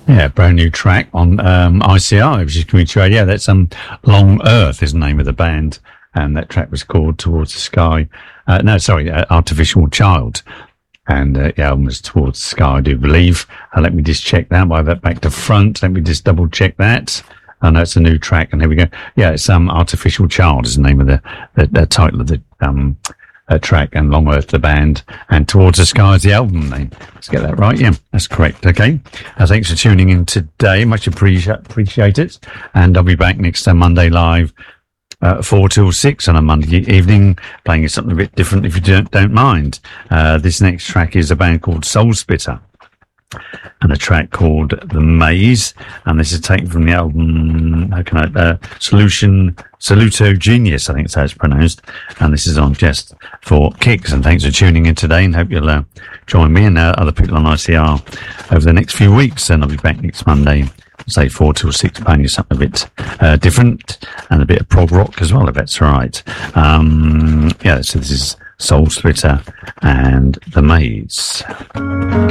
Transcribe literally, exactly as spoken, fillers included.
Yeah, brand new track on um, I C R, which is Community Radio. That's um, Long Earth is the name of the band, and that track was called Towards the Sky. Uh, no, sorry, uh, Artificial Child. And uh, the album was Towards the Sky, I do believe. Uh, let me just check that. I'll have that back to front. Let me just double check that. I know it's a new track, and here we go. Yeah, it's um, Artificial Child is the name of the, the, the title of the um, uh, track, and Long Earth the band, and Towards the Sky is the album name. Let's get that right. Yeah, that's correct. Okay. Uh, thanks for tuning in today. Much appreciate appreciate it. And I'll be back next uh, Monday live, uh, four till six on a Monday evening, playing something a bit different if you don't don't mind. Uh, this next track is a band called Soul Splitter, and a track called The Maze, and this is taken from the album, how can I, uh, Solution, Saluto Genius, I think it's how it's pronounced, and this is on Just for Kicks. And thanks for tuning in today, and hope you'll uh, join me and uh, other people on I C R over the next few weeks, and I'll be back next Monday, say four till six, playing you something a bit uh, different, and a bit of prog rock as well, if that's all right. Um, yeah, so this is Soul Splitter and The Maze.